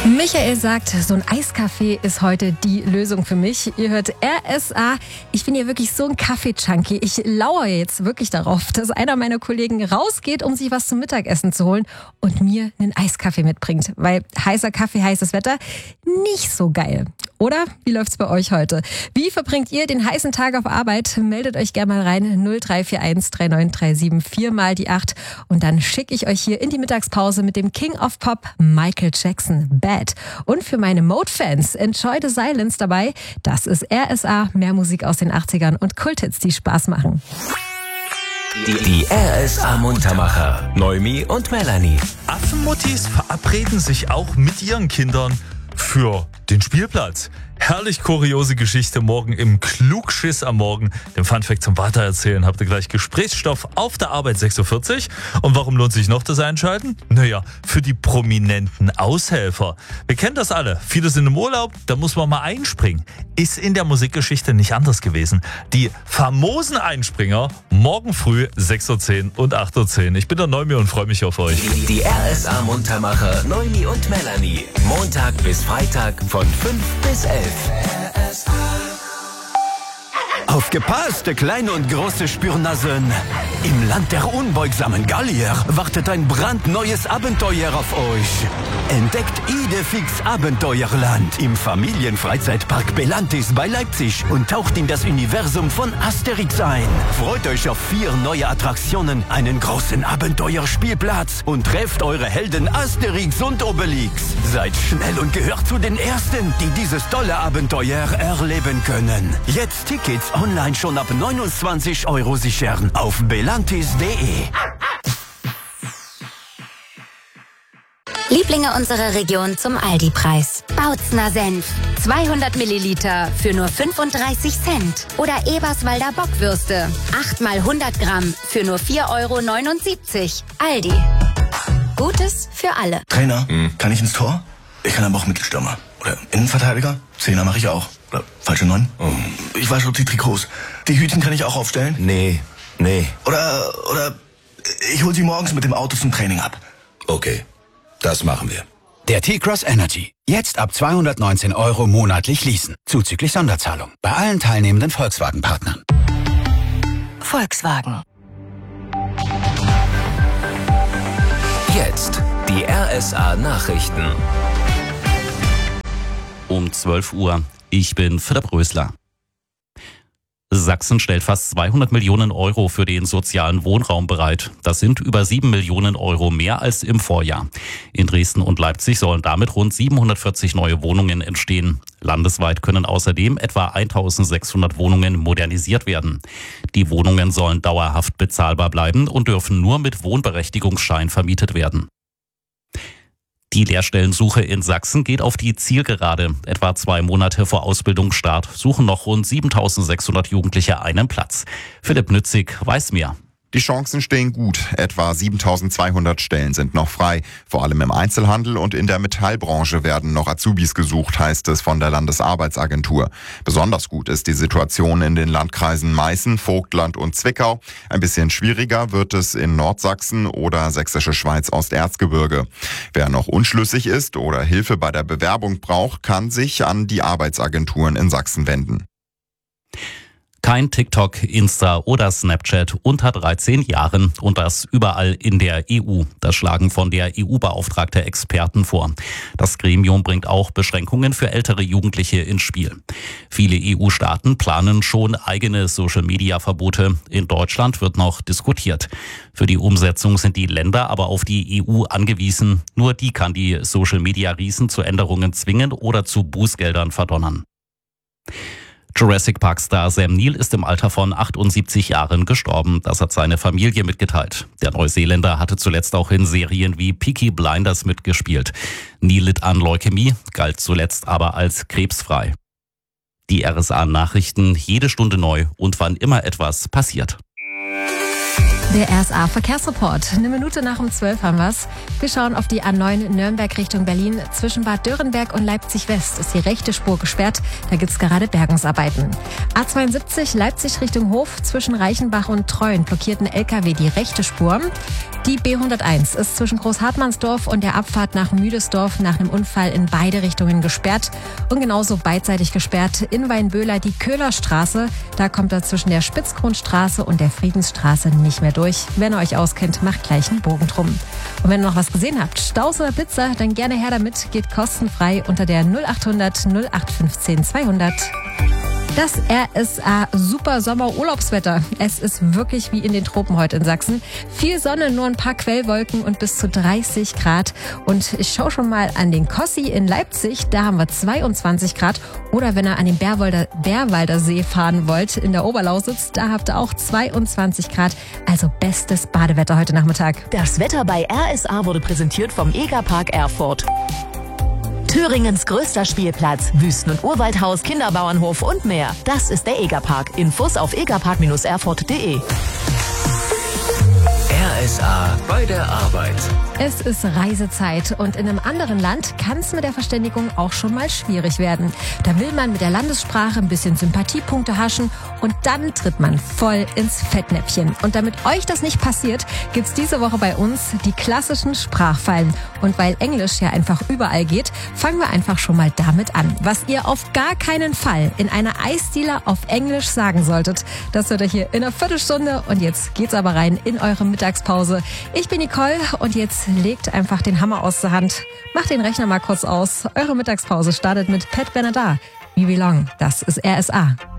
Michael sagt, so ein Eiskaffee ist heute die Lösung für mich. Ihr hört RSA. Ich bin hier wirklich so ein Kaffee-Junkie. Ich lauere jetzt wirklich darauf, dass einer meiner Kollegen rausgeht, um sich was zum Mittagessen zu holen und mir einen Eiskaffee mitbringt. Weil heißer Kaffee, heißes Wetter, nicht so geil. Oder? Wie läuft's bei euch heute? Wie verbringt ihr den heißen Tag auf Arbeit? Meldet euch gerne mal rein. 0341 3937 4 mal die 8. Und dann schicke ich euch hier in die Mittagspause mit dem King of Pop Michael Jackson Bad. Und für meine Mode-Fans, Enjoy the Silence dabei. Das ist RSA, mehr Musik aus den 80ern und Kulthits, die Spaß machen. Die RSA Muntermacher, Noemi und Melanie. Affenmuttis verabreden sich auch mit ihren Kindern für den Spielplatz. Herrlich kuriose Geschichte morgen im Klugschiss am Morgen. Den Funfact zum Weitererzählen habt ihr gleich Gesprächsstoff auf der Arbeit 6.40 Uhr. Und warum lohnt sich noch das Einschalten? Naja, für die prominenten Aushelfer. Wir kennen das alle. Viele sind im Urlaub, da muss man mal einspringen. Ist in der Musikgeschichte nicht anders gewesen. Die famosen Einspringer morgen früh 6.10 Uhr und 8.10 Uhr. Ich bin der Noemi und freue mich auf euch. Die RSA Muntermacher, Noemi und Melanie. Montag bis Freitag von 5 bis 11. Aufgepasst, kleine und große Spürnasen. Im Land der unbeugsamen Gallier wartet ein brandneues Abenteuer auf euch. Entdeckt Idefix Abenteuerland im Familienfreizeitpark Belantis bei Leipzig und taucht in das Universum von Asterix ein. Freut euch auf 4 neue Attraktionen, einen großen Abenteuerspielplatz und trefft eure Helden Asterix und Obelix. Seid schnell und gehört zu den Ersten, die dieses tolle Abenteuer erleben können. Jetzt Tickets online schon ab 29 € sichern auf belantis.de. Lieblinge unserer Region zum Aldi-Preis. Bautzner Senf. 200 Milliliter für nur 35 Cent. Oder Eberswalder Bockwürste. 8 mal 100 Gramm für nur 4,79 €. Aldi. Gutes für alle. Trainer, kann ich ins Tor? Ich kann aber auch Mittelstürmer. Oder Innenverteidiger? Zehner mache ich auch. Oder falsche 9? Ich wasche die Trikots. Die Hütchen kann ich auch aufstellen? Nee. Oder ich hol sie morgens mit dem Auto zum Training ab. Okay, das machen wir. Der T-Cross Energy. Jetzt ab 219 € monatlich leasen. Zuzüglich Sonderzahlung. Bei allen teilnehmenden Volkswagen-Partnern. Volkswagen. Jetzt die RSA Nachrichten. Um 12 Uhr. Ich bin Philipp Rösler. Sachsen stellt fast 200 Millionen € für den sozialen Wohnraum bereit. Das sind über 7 Millionen € mehr als im Vorjahr. In Dresden und Leipzig sollen damit rund 740 neue Wohnungen entstehen. Landesweit können außerdem etwa 1600 Wohnungen modernisiert werden. Die Wohnungen sollen dauerhaft bezahlbar bleiben und dürfen nur mit Wohnberechtigungsschein vermietet werden. Die Lehrstellensuche in Sachsen geht auf die Zielgerade. Etwa 2 Monate vor Ausbildungsstart suchen noch rund 7600 Jugendliche einen Platz. Philipp Nützig weiß mehr. Die Chancen stehen gut. Etwa 7200 Stellen sind noch frei. Vor allem im Einzelhandel und in der Metallbranche werden noch Azubis gesucht, heißt es von der Landesarbeitsagentur. Besonders gut ist die Situation in den Landkreisen Meißen, Vogtland und Zwickau. Ein bisschen schwieriger wird es in Nordsachsen oder Sächsische Schweiz-Osterzgebirge. Wer noch unschlüssig ist oder Hilfe bei der Bewerbung braucht, kann sich an die Arbeitsagenturen in Sachsen wenden. Kein TikTok, Insta oder Snapchat unter 13 Jahren und das überall in der EU. Das schlagen von der EU-Beauftragte Experten vor. Das Gremium bringt auch Beschränkungen für ältere Jugendliche ins Spiel. Viele EU-Staaten planen schon eigene Social-Media-Verbote. In Deutschland wird noch diskutiert. Für die Umsetzung sind die Länder aber auf die EU angewiesen. Nur die kann die Social-Media-Riesen zu Änderungen zwingen oder zu Bußgeldern verdonnern. Jurassic Park-Star Sam Neill ist im Alter von 78 Jahren gestorben. Das hat seine Familie mitgeteilt. Der Neuseeländer hatte zuletzt auch in Serien wie Peaky Blinders mitgespielt. Neill litt an Leukämie, galt zuletzt aber als krebsfrei. Die RSA-Nachrichten jede Stunde neu und wann immer etwas passiert. Der RSA Verkehrsreport. Eine Minute nach um 12 haben wir's. Wir schauen auf die A9 Nürnberg Richtung Berlin. Zwischen Bad Dürrenberg und Leipzig West ist die rechte Spur gesperrt. Da gibt's gerade Bergungsarbeiten. A72 Leipzig Richtung Hof. Zwischen Reichenbach und Treuen blockiert ein LKW die rechte Spur. Die B101 ist zwischen Großhartmannsdorf und der Abfahrt nach Müdesdorf nach einem Unfall in beide Richtungen gesperrt. Und genauso beidseitig gesperrt in Weinböhler die Köhlerstraße. Da kommt er zwischen der Spitzkronstraße und der Friedensstraße nicht mehr durch. Wenn ihr euch auskennt, macht gleich einen Bogen drum. Und wenn ihr noch was gesehen habt, Staus oder Blitzer, dann gerne her damit. Geht kostenfrei unter der 0800 0815 200. Das RSA Super Sommer Urlaubswetter. Es ist wirklich wie in den Tropen heute in Sachsen. Viel Sonne, nur ein paar Quellwolken und bis zu 30 Grad. Und ich schaue schon mal an den Kossi in Leipzig. Da haben wir 22 Grad. Oder wenn ihr an den Bärwalder See fahren wollt, in der Oberlausitz, da habt ihr auch 22 Grad. Also bestes Badewetter heute Nachmittag. Das Wetter bei RSA wurde präsentiert vom Egerpark Erfurt. Thüringens größter Spielplatz, Wüsten- und Urwaldhaus, Kinderbauernhof und mehr. Das ist der Egerpark. Infos auf egerpark-erfurt.de. RSA bei der Arbeit. Es ist Reisezeit und in einem anderen Land kann es mit der Verständigung auch schon mal schwierig werden. Da will man mit der Landessprache ein bisschen Sympathiepunkte haschen und dann tritt man voll ins Fettnäpfchen. Und damit euch das nicht passiert, gibt's diese Woche bei uns die klassischen Sprachfallen. Und weil Englisch ja einfach überall geht, fangen wir einfach schon mal damit an. Was ihr auf gar keinen Fall in einer Eisdiele auf Englisch sagen solltet, das hört ihr hier in einer Viertelstunde. Und jetzt geht's aber rein in eure Mittagspause. Ich bin Nicole und jetzt legt einfach den Hammer aus der Hand. Macht den Rechner mal kurz aus. Eure Mittagspause startet mit Pat Benatar. We Belong. Das ist RSA.